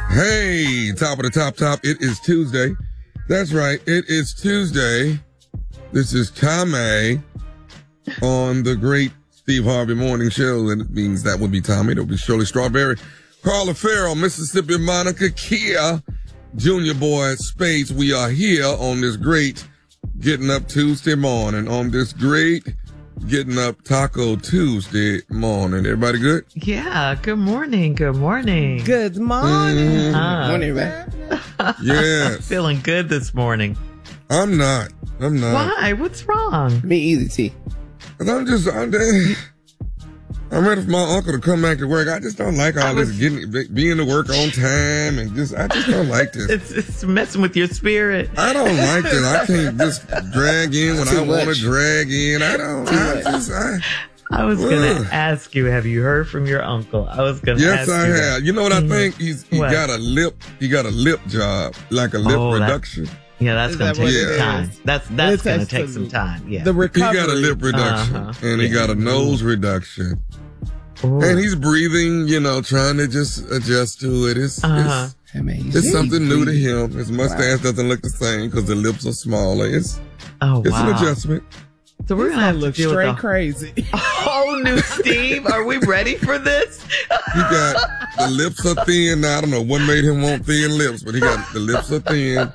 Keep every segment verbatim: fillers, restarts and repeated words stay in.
Hey, top of the top top. It is Tuesday. That's right. It is Tuesday. This is Tommy on the great Steve Harvey Morning Show. And it means that would be Tommy. That would be Shirley Strawberry, Carla Farrell, Mississippi Monica, Kia, Junior Boy Space. We are here on this great Getting Up Tuesday morning. On this great Getting Up Taco Tuesday morning. Everybody good? Yeah. Good morning. Good morning. Good morning. Mm-hmm. Uh, Morning, right? Yes. Feeling good this morning. I'm not. I'm not. Why? What's wrong? Me either, T. Cause I'm just, I'm, I'm ready for my uncle to come back to work. I just don't like all was, this getting, being to work on time and just, I just don't like this. It's, it's messing with your spirit. I don't like this. I can't just drag in when Too I want to much. drag in. I don't, I just, I. I was Ugh. going to ask you, have you heard from your uncle? I was going to Yes, ask I you. have. You know what I Mhm. think? He's, he What? got a lip, he got a lip job, like a lip Oh, that- reduction. Yeah, that's Is going to that take what some it time. is? That's that's It going to takes take the- some time. Yeah. The He recovery. got a lip reduction Uh-huh. and he Yeah. got a nose reduction. Ooh. And he's breathing, you know, trying to just adjust to it. It's, Uh-huh. it's, I mean, It's he's something new to breathing. him. His mustache doesn't look the same because the lips are smaller. It's Oh, it's wow. an adjustment. So we're He's going to have gonna to look deal straight with the crazy. whole new Steve. Are we ready for this? He got the lips are thin. Now I don't know what made him want thin lips, but he got the lips are thin.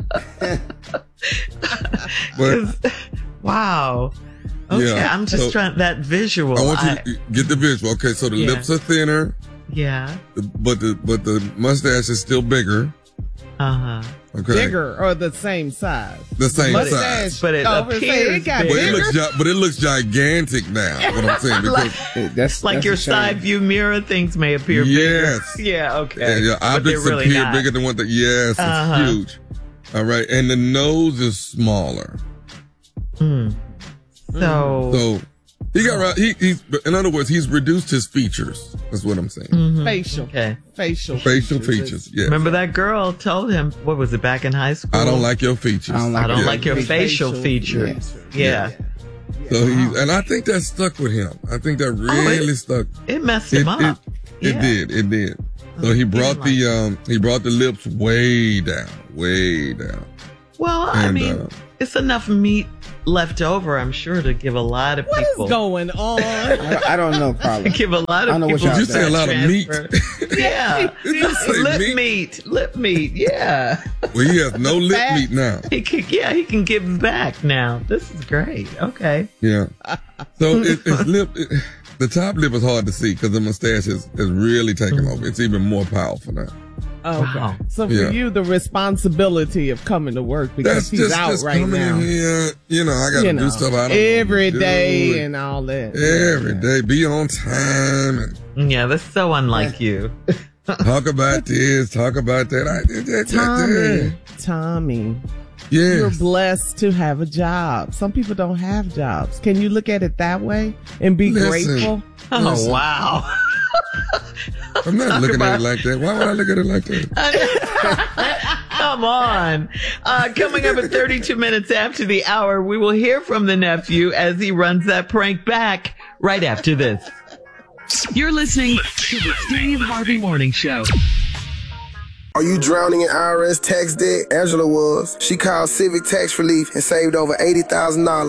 But Wow. Okay, Yeah, I'm just so- trying that visual. I want you I- to get the visual. Okay, so the Yeah. lips are thinner, yeah. but the but the mustache is still bigger. Uh huh. Okay, Bigger or the same size? the same Mustache. size. But it Oh, but say appears it got But it bigger. looks gi- but it looks gigantic now. What I'm saying because Like- That's Like that's your a shame. side view mirror, things may appear Yes. bigger. Yeah, okay. yeah, your But they're objects really appear not. bigger than what the yes, Uh-huh. it's huge. All right, and the nose is smaller. Mm. So, So he got right. He, he's in other words, he's reduced his features. That's what I'm saying. mhm. Facial. Okay. Facial. Facial features. Yes. Remember that girl told him, what was it, back in high school? I don't like your features. I don't like I don't Yeah. like your facial, Facial features. features. Yeah. So he's, and I think that stuck with him. I think that really it- stuck. It messed It, him it, up. it Yeah. did. It did. So he brought the um he brought the lips way down, way down. Well, I And, mean, uh, it's enough meat left over, I'm sure, to give a lot of What people. is going on? I, I don't know, Carla. Give a lot I of know what people. y'all Did you say a lot of meat? transfer. Yeah. Did you say lip meat? meat? Lip meat. Yeah. Well, he has no lip Fat. meat now. He can, yeah, he can give back now. This is great. Okay. Yeah. So it, it's lip. It, the top lip is hard to see because the mustache is, is really taking over. It's even more powerful now. Okay. Wow. So for Yeah. you, the responsibility of coming to work because That's he's just, out just right coming now. in here. You know, I got to You do know, stuff I don't every know day do. and all that. Every day, be on time and Yeah, that's so unlike you. talk about this, talk about that. I, that, that, Tommy, Tommy, yes. you're blessed to have a job. Some people don't have jobs. Can you look at it that way and be Listen. grateful? Oh, Listen. wow. I'm not Talk looking about- at it like that. Why would I look at it like that? Come on. Uh, coming up at thirty-two minutes after the hour, we will hear from the nephew as he runs that prank back right after this. You're listening to the Steve Harvey Morning Show. Are you drowning in I R S tax debt? Angela was. She called Civic Tax Relief and saved over eighty thousand dollars.